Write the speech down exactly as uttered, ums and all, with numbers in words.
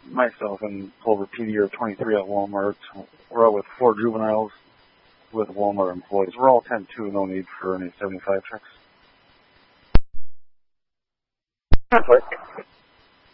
myself and Clover P D are twenty-three at Walmart. We're out with four juveniles with Walmart employees. We're all ten two, no need for any seventy-five checks. Conflict.